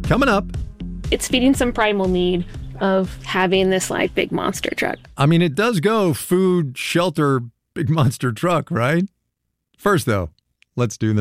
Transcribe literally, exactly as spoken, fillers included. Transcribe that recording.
Coming up. It's feeding some primal need of having this like big monster truck. I mean, it does go food, shelter, big monster truck, right? First, though, let's do the